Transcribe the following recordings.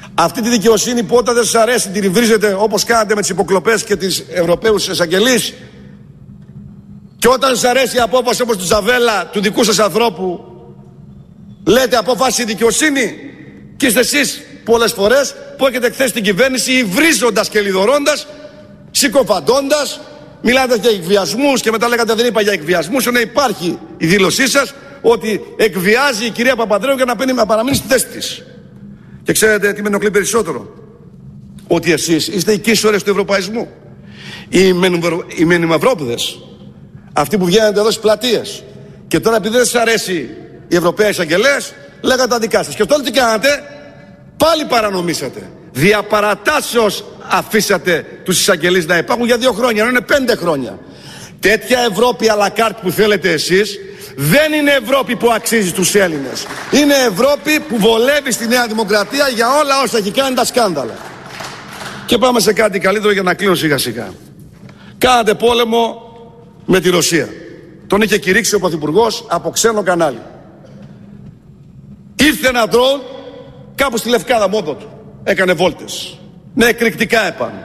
Αυτή τη δικαιοσύνη που όταν δεν σας αρέσει την βρίζετε όπως κάνατε με τις υποκλοπές και τις Ευρωπαίους εισαγγελείς, και όταν σας αρέσει η απόφαση όπως του Τζαβέλα, του δικού σας ανθρώπου, λέτε απόφαση δικαιοσύνη, και είστε εσείς πολλές φορές που έχετε εκθέσει την κυβέρνηση υβρίζοντας και λιδωρώντας, συκοφαντώντας, μιλάτε για εκβιασμούς και μετά λέγατε δεν είπα για εκβιασμούς, ενώ υπάρχει η δήλωσή σας ότι εκβιάζει η κυρία Παπανδρέου για να παραμείνει στη θέση της. Και ξέρετε τι με ενοχλεί περισσότερο? Ότι εσείς είστε οι κίσορες του ευρωπαϊσμού. Οι μενιμαυρόπουδες, αυτοί που βγαίνετε εδώ στις πλατείες, και τώρα επειδή δεν σας αρέσει οι Ευρωπαίοι εισαγγελές, λέγατε τα δικά σας. Και αυτό τι κάνατε? Πάλι παρανομήσατε. Διαπαρατάσεως αφήσατε τους εισαγγελείς να υπάρχουν για 2 χρόνια, ενώ είναι 5 χρόνια. Τέτοια Ευρώπη à la carte που θέλετε εσείς δεν είναι Ευρώπη που αξίζει στους Έλληνες. Είναι Ευρώπη που βολεύει στη Νέα Δημοκρατία για όλα όσα έχει κάνει τα σκάνδαλα. Και πάμε σε κάτι καλύτερο για να κλείνω σιγά σιγά. Κάνατε πόλεμο με τη Ρωσία. Τον είχε κηρύξει ο Πρωθυπουργός από ξένο κανάλι. Ήρθε ένα ντρόουν κάπου στη Λευκάδα μόνο του. Έκανε βόλτες. Με εκρηκτικά επάνω.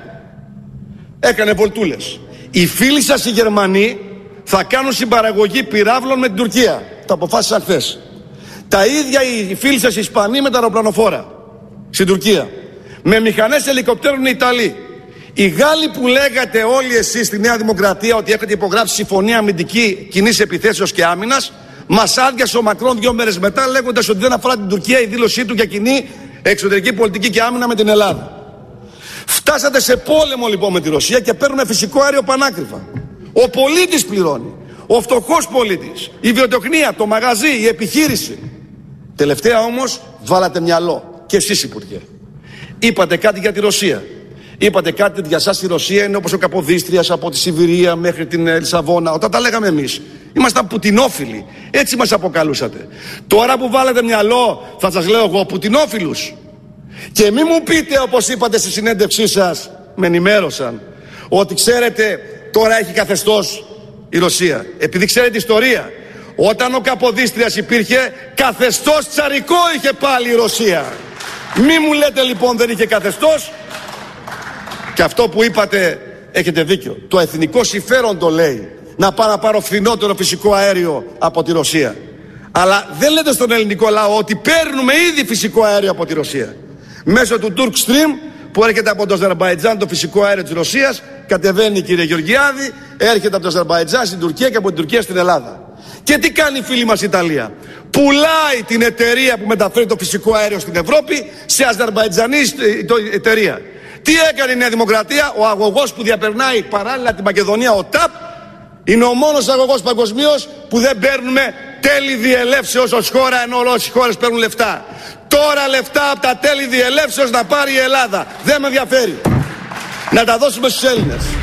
Έκανε βολτούλες. Οι φίλοι σας οι Γερμανοί θα κάνουν συμπαραγωγή πυράβλων με την Τουρκία. Το αποφάσισαν χθες. Τα ίδια οι φίλοι σας οι Ισπανοί με τα αεροπλανοφόρα στην Τουρκία. Με μηχανές ελικοπτέρων οι Ιταλοί. Οι Γάλλοι που λέγατε όλοι εσείς στη Νέα Δημοκρατία ότι έχετε υπογράψει συμφωνία αμυντική κοινής επιθέσεως και άμυνας, μας άδειασε ο Μακρόν 2 μέρες μετά λέγοντας ότι δεν αφορά την Τουρκία η δήλωσή του για κοινή εξωτερική πολιτική και άμυνα με την Ελλάδα. Φτάσατε σε πόλεμο λοιπόν με τη Ρωσία και παίρνουμε φυσικό αέριο πανάκριβα. Ο πολίτης πληρώνει. Ο φτωχός πολίτης. Η βιοτεχνία, το μαγαζί, η επιχείρηση. Τελευταία όμως βάλατε μυαλό. Και εσείς Υπουργέ. Είπατε κάτι για τη Ρωσία. Είπατε κάτι ότι για σας η Ρωσία είναι όπως ο Καποδίστριας από τη Σιβηρία μέχρι την Λισαβόνα. Όταν τα λέγαμε εμείς, ήμασταν πουτινόφιλοι. Έτσι μας αποκαλούσατε. Τώρα που βάλετε μυαλό, θα σας λέω εγώ πουτινόφιλους. Και μη μου πείτε όπως είπατε στη συνέντευξή σας, με ενημέρωσαν, ότι ξέρετε τώρα έχει καθεστώς η Ρωσία. Επειδή ξέρετε ιστορία, όταν ο Καποδίστριας υπήρχε, καθεστώς τσαρικό είχε πάλι η Ρωσία. Μη μου λέτε λοιπόν δεν είχε καθεστώς. Και αυτό που είπατε έχετε δίκιο. Το εθνικό συμφέρον το λέει. Να πάω να πάρω φθηνότερο φυσικό αέριο από τη Ρωσία. Αλλά δεν λέτε στον ελληνικό λαό ότι παίρνουμε ήδη φυσικό αέριο από τη Ρωσία. Μέσω του Turk Stream που έρχεται από το Αζερμπαϊτζάν το φυσικό αέριο της Ρωσίας, κατεβαίνει κύριε Γεωργιάδη, έρχεται από το Αζερμπαϊτζάν στην Τουρκία και από την Τουρκία στην Ελλάδα. Και τι κάνει η φίλη μας η Ιταλία? Πουλάει την εταιρεία που μεταφέρει το φυσικό αέριο στην Ευρώπη σε αζερμπαϊτζανής εταιρεία. Τι έκανε η Νέα Δημοκρατία? Ο αγωγός που διαπερνάει παράλληλα τη Μακεδονία, ο ΤΑΠ, είναι ο μόνος αγωγός παγκοσμίως που δεν παίρνουμε τέλη διελεύσεως ως χώρα, ενώ όλες οι χώρες παίρνουν λεφτά. Τώρα λεφτά από τα τέλη διελεύσεως να πάρει η Ελλάδα. Δεν με ενδιαφέρει. Να τα δώσουμε στους Έλληνες.